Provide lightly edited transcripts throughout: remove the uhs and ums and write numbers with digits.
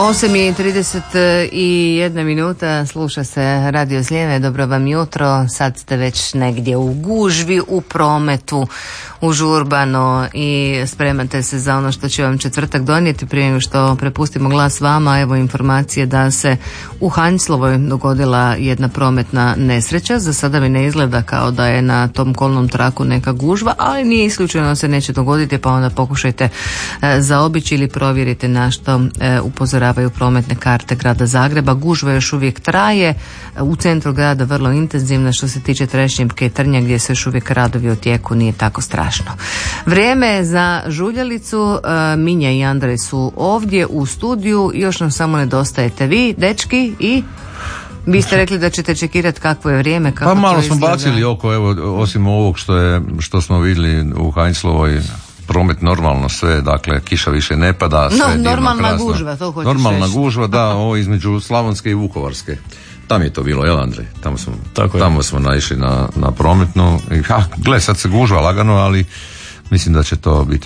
8:31 minuta, sluša se Radio Sljeme, dobro vam jutro, sad ste već negdje u gužvi, u prometu, užurbano i spremate se za ono što će vam četvrtak donijeti. Prije nego što prepustimo glas vama, evo informacije da se u Hanjslovoj dogodila jedna prometna nesreća. Za sada mi ne izgleda kao da je na tom kolnom traku neka gužva, ali nije isključeno se neće dogoditi, pa onda pokušajte zaobići ili provjerite na što upozoravaju prometne karte grada Zagreba. Gužva još uvijek traje, u centru grada vrlo intenzivna. Što se tiče Trešnjevke i Trnja gdje se još uvijek radovi u tijeku, nije tako strašno. Vrijeme za žuljalicu. Minja i Andrej su ovdje u studiju, još nam samo nedostajete vi, dečki, i vi ste rekli da ćete čekirati kakvo je vrijeme. Kako pa malo smo bacili oko, evo, osim ovog što smo vidjeli u Hanjslovoj, promet normalno sve, dakle kiša više ne pada, sve je divno, normalna krasno. Gužva, to hoćeš normalna reći. Gužva, da, ovo između Slavonske i Vukovarske. Tam je to bilo, jel Andrej? Tamo smo naišli na prometnu. Gle, sad se gužva lagano, ali mislim da će to biti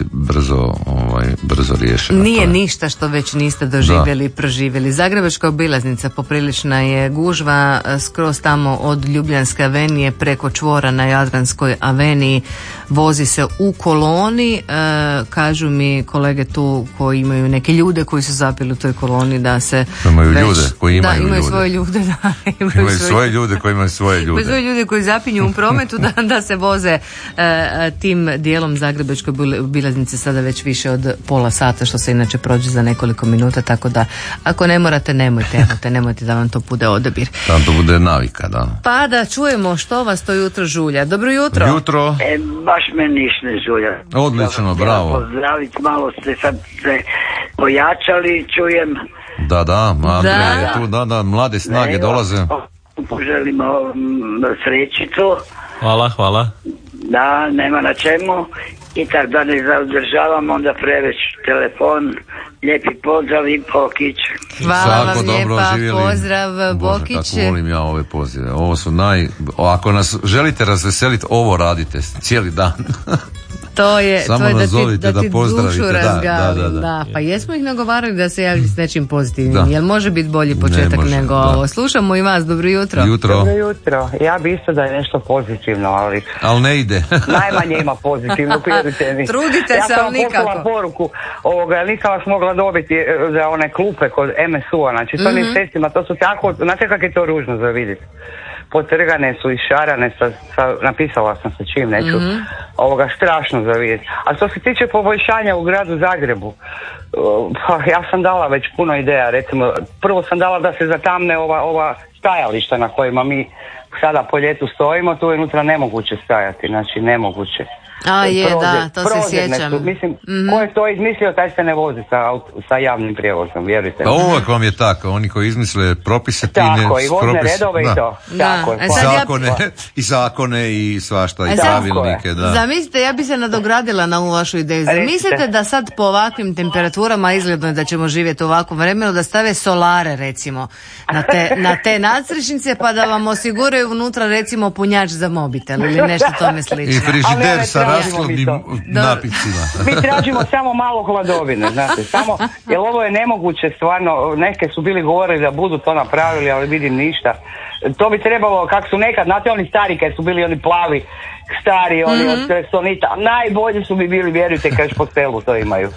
brzo riješeno. Nije ništa što već niste doživjeli i proživjeli. Zagrebačka obilaznica poprilična je gužva, skroz tamo od Ljubljanske avenije preko čvora na Jadranskoj aveniji vozi se u koloni. Kažu mi kolege tu koji imaju neke ljude koji su zapeli u toj koloni da se imaju ljude koji imaju ljude. Svoje ljude, da. Imaju svoje ljude koji imaju svoje ljude. Svoje ljude koji zapinju u prometu da se voze tim dijelom Zagrebačke obilaznice sada već više od pola sata, što se inače prođe za nekoliko minuta, tako da ako ne morate, nemojte da vam to bude odabir. Da to bude navika, da. Pa da čujemo što vas to jutro žulja. Dobro jutro. Jutro. Baš me niš ne žulja. Odlično, bravo. Pozdraviti, malo ste sad se pojačali, čujem. Da, Andrej je tu, da, mlade snage dolaze. Poželimo srećicu. Hvala. Da, nema na čemu. I tako da ne zadržavam, onda preveć telefon. Lijepi pozdrav i Bokić. Hvala vam lijepa, pozdrav Bokić. Bože, kako volim ja ove pozive. Ovo su ako nas želite razveseliti, ovo radite cijeli dan. To je samo da ti dušu razgalim. Da. Pa jesmo ih nagovarali da se javlji s nečim pozitivnim. Jel može biti bolji početak nego ovo? Slušamo i vas, dobro jutro. Dobro jutro. Ja bi isto da je nešto pozitivno, ali ne ide. Najmanje ima pozitivno, vjerujte mi. Trudite se, ali nikako. Ja sam poslala poruku, nisam vas mogla dobiti za one klupe kod MSU-a, znači to mjesecima, to su tako, znate kako je to ružno za vidjeti. Potrgane su i šarane, napisala sam sa čim neću, strašno za vidjeti. A što se tiče poboljšanja u gradu Zagrebu, ja sam dala već puno ideja, recimo, prvo sam dala da se zatamne ova stajališta na kojima mi sada po ljetu stojimo, tu je unutra nemoguće stajati, znači nemoguće. To se sjećam. Mislim, ko je to izmislio, taj se ne vozi sa javnim prijevozom, vjerujte. Pa uvijek vam je tako, oni koji izmisle propise, tako, i vozne redove i to. Tako, i zakone i svašta, i pravilnike. Zamislite, ja bi se nadogradila na ovu vašu ideju. Zamislite da sad po ovakvim temperaturama, izgledno je da ćemo živjeti u ovakvom vremenu, da stave solare recimo na te nadstrešnice, pa da vam osiguraju unutra recimo punjač za mobitel ili nešto tome slično. I frižider sa rashlodnim napicima. Mi tražimo samo malo hladovine, znate, jer ovo je nemoguće stvarno, neke su bili govorili da budu to napravili, ali vidim ništa. To bi trebalo, kako su nekad, znate oni stari, kad su bili oni plavi, stari, oni od Sonita, najbolji su bi bili, vjerujte, kad po selu to imaju.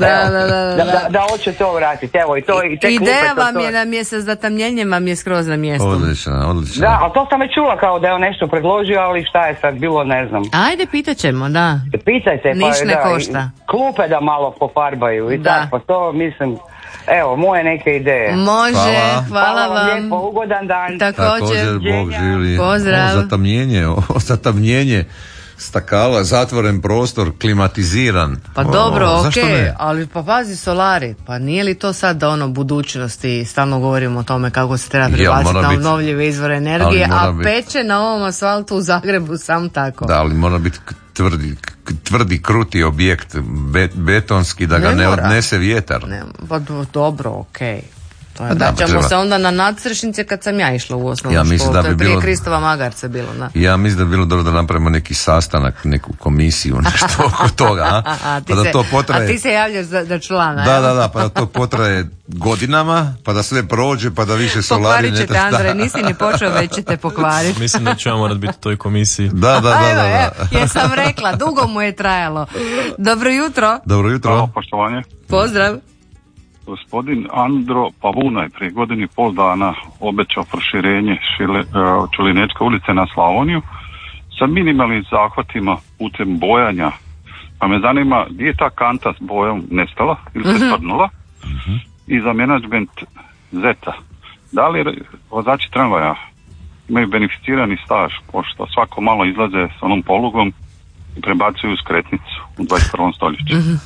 Da hoće to vratiti, evo i to i te klupe. Ideja vam je na mjesec, zatamljenjem vam je skroz na mjestu. Odlično. Da, ali to sam već čula kao da je on nešto predložio, ali šta je sad bilo, ne znam. Ajde, pitat ćemo, da. Pitajte, pa niš ne košta. Klupe da malo pofarbaju i tako, pa to mislim... Evo, moje neke ideje. Može, hvala vam. Lijepo, ugodan dan. Također, Bog živli. Pozdrav. Zatamnjenje stakala, zatvoren prostor, klimatiziran. Pa dobro, okej, ali pa pazi solari, pa nije li to sad budućnosti, stalno govorimo o tome kako se treba pribaciti na obnovljive izvore energije, a peče na ovom asfaltu u Zagrebu sam tako. Da, ali mora biti tvrdi, kruti objekt, betonski, da ga ne odnese vjetar. Pa dobro, okej. To je, da, ćemo se onda na nadsrešnice kad sam ja išla u osnovnu školu. Da to je prije Kristova Magarca bilo. Da. Ja mislim da bi bilo dobro da napravimo neki sastanak, neku komisiju, nešto oko toga. A ti se javljaš za člana. Da, pa da to potraje godinama, pa da sve prođe, pa da više solari... Pokvarit ćete, Andrej, nisi ni počeo, već ćete pokvariti. Mislim da ću ja morat biti u toj komisiji. Da. Jesam rekla, dugo mu je trajalo. Dobro jutro. Dobro jutro. Hvala, poštovanje. Pozdrav. Gospodin Andro Pavuna je prije godinu i pol dana obećao proširenje Čulinečke ulice na Slavoniju sa minimalnim zahvatima putem bojanja. Pa me zanima gdje je ta kanta s bojom nestala ili se spadnula i za menadžment Zeta. Da li vozači tramvaja imaju beneficirani staž, pošto svako malo izlaze s onom polugom i prebacuju skretnicu u 21. stoljeću?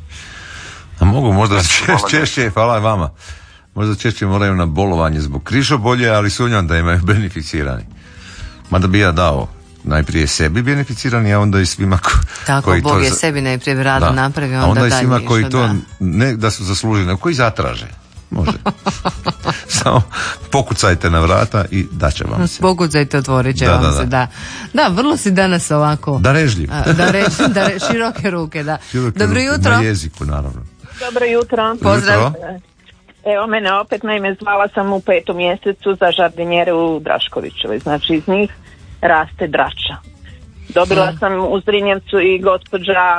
A mogu možda češće, hvala vama, možda češće moraju na bolovanje zbog križobolje, ali sumnjam da imaju beneficirani. Mada bi ja dao najprije sebi beneficirani, a onda i svima koji Bog to... je sebi najprije rado napravio, onda onda i svima dalje koji išao, to ne da su zaslužili, nego koji zatraže. Može. Samo pokucajte na vrata i daće vam se. Pokucajte, otvorit će vam se, da. Da, vrlo si danas ovako... Darežljiv. Široke ruke, da. Dobro jutro. Na jeziku, naravno. Dobro jutro. Pozdrav. Evo mene opet, naime, zvala sam u 5. mjesecu za žardinjere u Draškovićevoj. Znači iz njih raste drača. Dobila sam u Zrinjevcu i gospođa,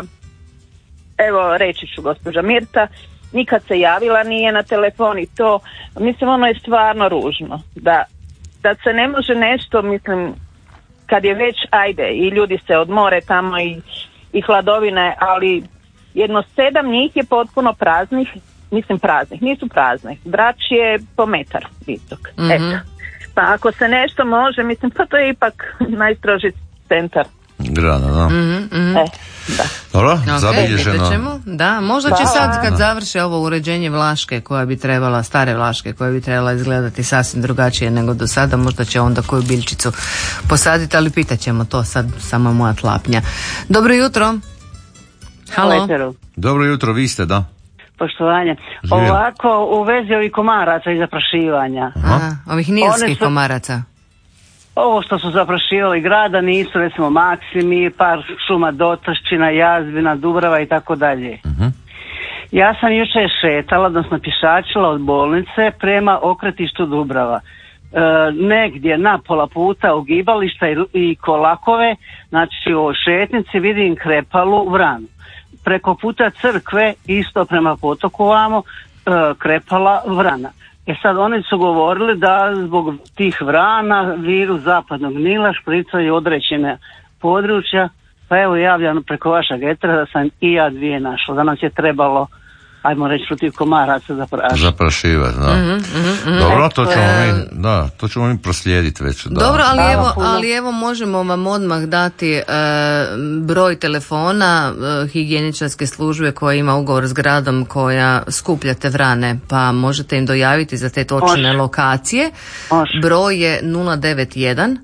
evo reći ću gospođa Mirta, nikad se javila nije na telefon i to, mislim ono je stvarno ružno. Da se ne može nešto, mislim, kad je već ajde i ljudi se odmore tamo i hladovine, ali jedno 7 njih je potpuno praznih, mislim praznih, nisu prazne. Drač je po metar visok. Eto. Pa ako se nešto može, mislim, pa to je ipak najstroži centar grada, da. Da. Dobro, zabilježeno. Da, možda će sad kad završe ovo uređenje Vlaške koja bi trebala, stare Vlaške koja bi trebala izgledati sasvim drugačije nego do sada, možda će onda koju biljčicu posaditi, ali pitat ćemo to sad, samo moja tlapnja. Dobro jutro. Halo. Dobro jutro, vi ste, da. Poštovanje. Ovako, u vezi ovih komaraca i zaprašivanja. Ovih nilskih komaraca. Ovo što su zaprašivali grada nisu, recimo Maksimi, par šuma Dotaščina, Jazbina, Dubrava i tako dalje. Ja sam jučer šetala, odnosno pješačila od bolnice prema okretištu Dubrava. Negdje na pola puta ugibališta i kolakove, znači u šetnici vidim krepalu vranu. Preko puta crkve, isto prema potoku vamo, krepala vrana. Sad oni su govorili da zbog tih vrana virus zapadnog Nila špricaju određene područja, pa evo javljam preko vašeg etra da sam i ja 2 našla, da nam je trebalo, ajmo reći, protiv komaraca zaprašivati. Dobro, to ćemo mi proslijediti već. Da. Dobro, ali evo možemo vam odmah dati broj telefona higijeničarske službe koja ima ugovor s gradom koja skuplja te vrane, pa možete im dojaviti za te točne lokacije. Broj je 091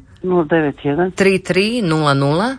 3300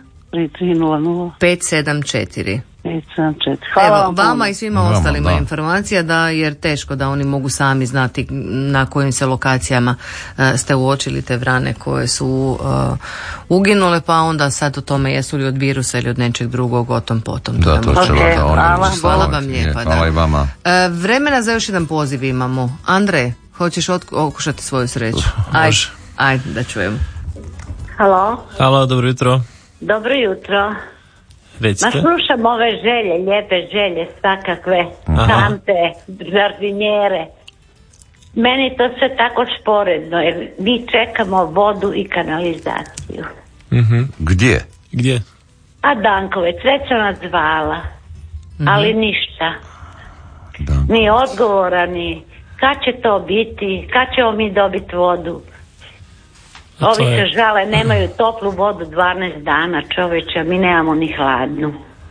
574. Hvala. Evo, vama i svima ostalima informacija, jer teško da oni mogu sami znati na kojim se lokacijama ste uočili te vrane koje su uginule, pa onda sad o tome jesu li od virusa ili od nečeg drugog, o tom potom. Da, to će hvala vam lijepa. Hvala i vama. Vremena za još jedan poziv imamo. Andrej, hoćeš okušati svoju sreću? Ajde, da čujemo. Halo, dobro jutro. Dobro jutro. Recite. Slušam ove želje, lijepe želje, svakakve, kante, žardinjere. Meni to sve tako sporedno, jer mi čekamo vodu i kanalizaciju. Gdje? A Dankovec, već sam nas zvala, ali ništa. Ni odgovora, ni kad će to biti, kad ćemo mi dobiti vodu. Ovi se žale, nemaju toplu vodu 12 dana, čoveče, mi nemamo ni hladnu.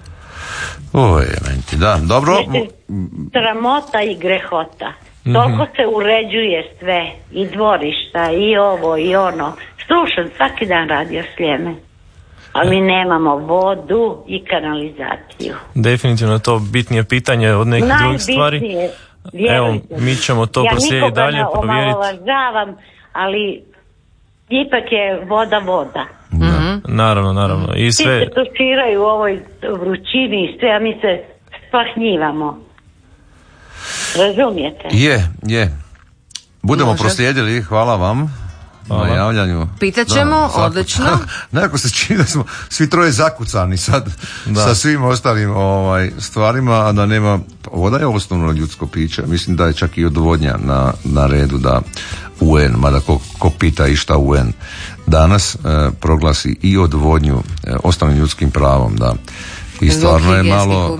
Dobro. Sramota i grehota. Toliko se uređuje sve, i dvorišta, i ovo, i ono. Slušam svaki dan Radio Sljeme, ali mi nemamo vodu i kanalizaciju. Definitivno je to bitnije pitanje od nekih drugih stvari. Evo, mi ćemo to proslijediti dalje, provjeriti. Ja nikoga ne omalovažavam, ali ipak je voda. Naravno. I sve... Svi se tuširaju u ovoj vrućini i sve, a mi se spahnjivamo. Razumijete? Je. Budemo proslijedili, hvala vam na javljanju. Pitat ćemo, odlično. Nekako se čini da smo svi troje zakucani sad sa svim ostalim stvarima, a da nema, voda je osnovno ljudsko piće. Mislim da je čak i odvodnja na redu da UN, mada ko pita i šta UN danas proglasi i odvodnju osnovnim ljudskim pravom, da. I stvarno je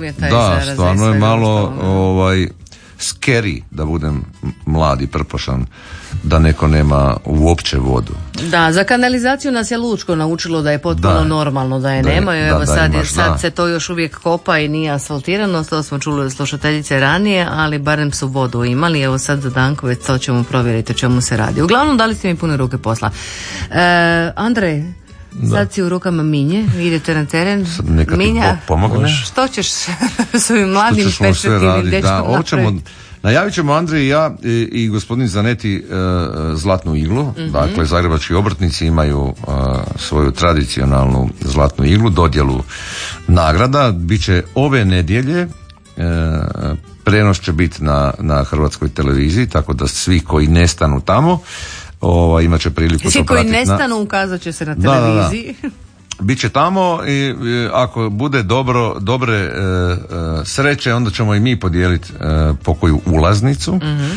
malo scary, da budem mlad i prpošan, da neko nema uopće vodu. Da, za kanalizaciju nas je Lučko naučilo da je potpuno normalno da je nema. Evo sad se to još uvijek kopa i nije asfaltirano, to smo čuli od slušateljice ranije, ali barem su vodu imali. Evo sad za Dankovec to ćemo provjeriti o čemu se radi. Uglavnom dali ste mi pune ruke posla. Andrej, sad si u rukama Minje, idete na teren. Minja, što ćeš s ovim mladim perspektivnim dečkom napraviti? Najavit ćemo Andrej i ja i gospodin Zaneti Zlatnu iglu. Dakle, zagrebački obrtnici imaju svoju tradicionalnu Zlatnu iglu, dodjelu nagrada. Biće ove nedjelje, prenos će biti na Hrvatskoj televiziji, tako da svi koji nestanu tamo imat će priliku to pratiti. Svi koji nestanu ukazat će se na televiziji. Biće tamo i ako bude dobre sreće, onda ćemo i mi podijeliti pokoju ulaznicu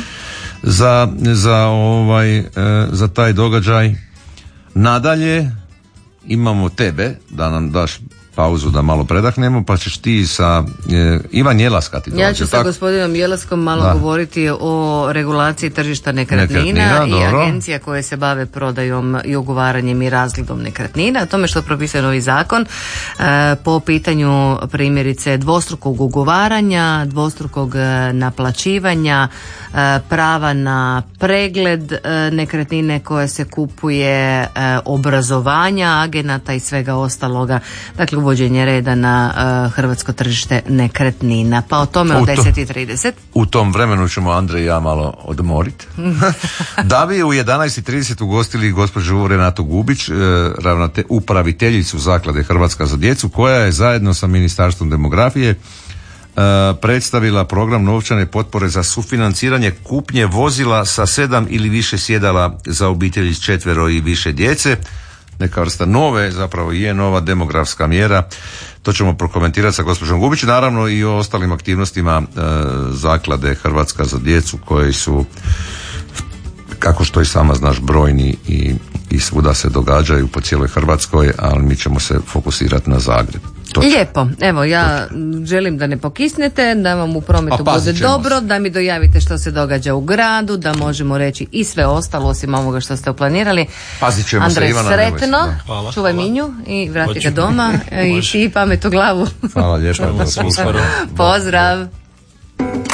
za taj događaj. Nadalje imamo tebe da nam daš pauzu da malo predahnemo, pa ćeš ti sa Ivan Jelaska ti dođe. Ja ću sa gospodinom Jelaskom malo govoriti o regulaciji tržišta nekretnina i agencija koje se bave prodajom i ugovaranjem i razgledom nekretnina. O tome što propisuje novi zakon po pitanju primjerice dvostrukog ugovaranja, dvostrukog naplaćivanja, prava na pregled nekretnine koje se kupuje, obrazovanja agenata i svega ostaloga. Dakle, uvođenje reda na hrvatsko tržište nekretnina. Pa o tome od 10:30. U tom vremenu ćemo Andrej i ja malo odmoriti. Da bi u 11:30 ugostili gospođu Renatu Gubić, upraviteljicu Zaklade Hrvatska za djecu, koja je zajedno sa Ministarstvom demografije predstavila program novčane potpore za sufinanciranje kupnje vozila sa 7 ili više sjedala za obitelji s 4 i više djece. Neka vrsta nova demografska mjera. To ćemo prokomentirati sa gospođom Gubić, naravno i o ostalim aktivnostima Zaklade Hrvatska za djecu koje su, kako što i sama znaš, brojni i svuda se događaju po cijeloj Hrvatskoj, ali mi ćemo se fokusirati na Zagreb. Lijepo, evo ja želim da ne pokisnete, da vam u prometu bude dobro, da mi dojavite što se događa u gradu, da možemo reći i sve ostalo osim ovoga što ste uplanirali. Pazit ćemo Andrej, se, Ivana, sretno, čuvaj Minju i vrati ga doma i ti pamet u glavu. Hvala lijepo. Pozdrav.